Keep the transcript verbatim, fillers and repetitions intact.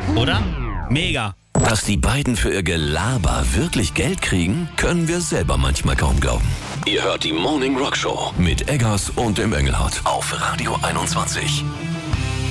Oder? Mega. Dass die beiden für ihr Gelaber wirklich Geld kriegen, können wir selber manchmal kaum glauben. Ihr hört die Morning Rock Show mit Eggers und dem Engelhardt auf Radio einundzwanzig.